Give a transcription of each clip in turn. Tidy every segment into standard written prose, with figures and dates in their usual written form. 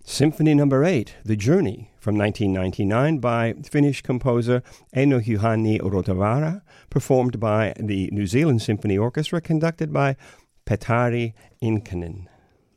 Symphony No. 8, The Journey, from 1999 by Finnish composer Eino Juhani Rautavaara, performed by the New Zealand Symphony Orchestra, conducted by Petari Inkanen.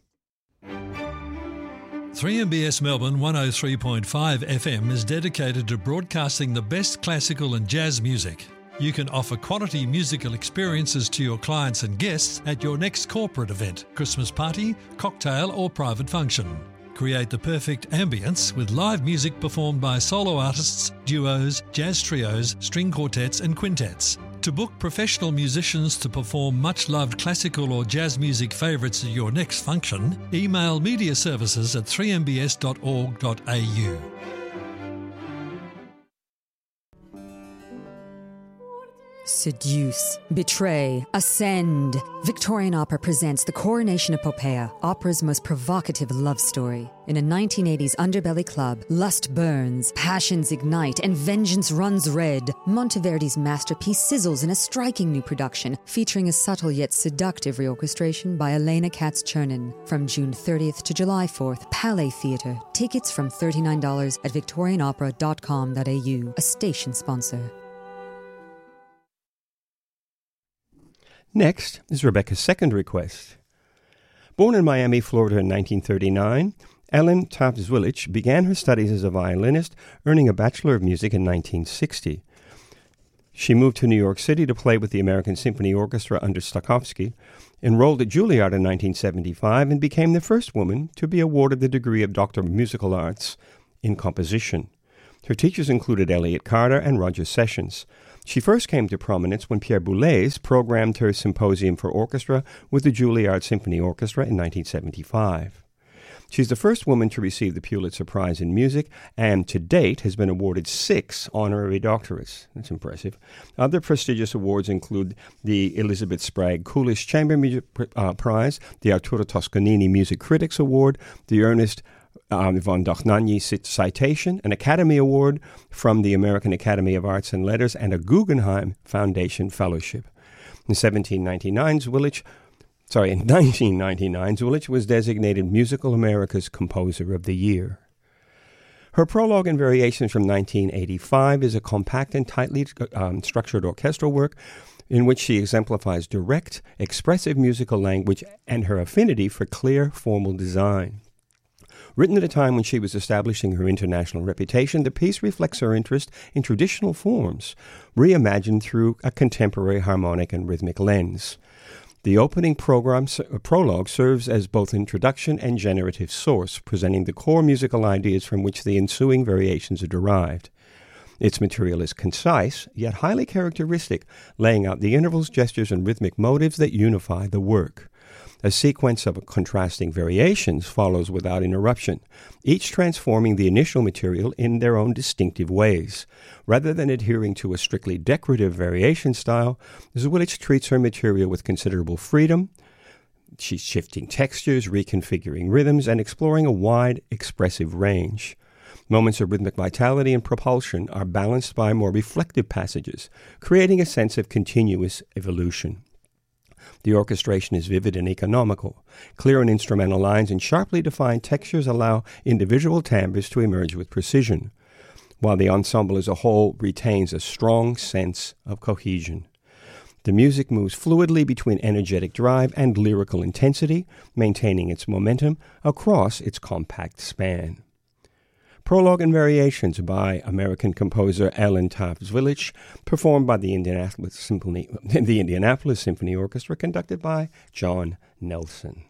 3MBS Melbourne 103.5 FM is dedicated to broadcasting the best classical and jazz music. You can offer quality musical experiences to your clients and guests at your next corporate event, Christmas party, cocktail or private function. Create the perfect ambience with live music performed by solo artists, duos, jazz trios, string quartets and quintets. To book professional musicians to perform much-loved classical or jazz music favourites at your next function, email mediaservices@3mbs.org.au. Seduce, betray, ascend. Victorian Opera presents the Coronation Epopeia, opera's most provocative love story. In a 1980s underbelly club, lust burns, passions ignite, and vengeance runs red. Monteverdi's masterpiece sizzles in a striking new production, featuring a subtle yet seductive reorchestration by Elena Katz-Chernin. From June 30th to July 4th, Palais Theatre. Tickets from $39 at victorianopera.com.au, a station sponsor. Next is Rebecca's second request. Born in Miami, Florida in 1939, Ellen Taft-Zwillich began her studies as a violinist, earning a Bachelor of Music in 1960. She moved to New York City to play with the American Symphony Orchestra under Stokowski, enrolled at Juilliard in 1975, and became the first woman to be awarded the degree of Doctor of Musical Arts in Composition. Her teachers included Elliott Carter and Roger Sessions. She first came to prominence when Pierre Boulez programmed her Symposium for Orchestra with the Juilliard Symphony Orchestra in 1975. She's the first woman to receive the Pulitzer Prize in Music and, to date, has been awarded 6 honorary doctorates. That's impressive. Other prestigious awards include the Elizabeth Sprague Coolidge Chamber Music Prize, the Arturo Toscanini Music Critics Award, the Ernest von Dochnanyi Citation, an Academy Award from the American Academy of Arts and Letters, and a Guggenheim Foundation Fellowship. In 1999, Zwillich was designated Musical America's Composer of the Year. Her prologue and variations from 1985 is a compact and tightly structured orchestral work in which she exemplifies direct, expressive musical language and her affinity for clear, formal design. Written at a time when she was establishing her international reputation, the piece reflects her interest in traditional forms, reimagined through a contemporary harmonic and rhythmic lens. The opening prologue serves as both introduction and generative source, presenting the core musical ideas from which the ensuing variations are derived. Its material is concise, yet highly characteristic, laying out the intervals, gestures, and rhythmic motives that unify the work. A sequence of contrasting variations follows without interruption, each transforming the initial material in their own distinctive ways. Rather than adhering to a strictly decorative variation style, Zwillich treats her material with considerable freedom. She's shifting textures, reconfiguring rhythms, and exploring a wide, expressive range. Moments of rhythmic vitality and propulsion are balanced by more reflective passages, creating a sense of continuous evolution. The orchestration is vivid and economical. Clear and instrumental lines and sharply defined textures allow individual timbres to emerge with precision, while the ensemble as a whole retains a strong sense of cohesion. The music moves fluidly between energetic drive and lyrical intensity, maintaining its momentum across its compact span. Prologue and Variations by American composer Ellen Taft-Zwillich, performed by the Indianapolis Symphony Orchestra, conducted by John Nelson.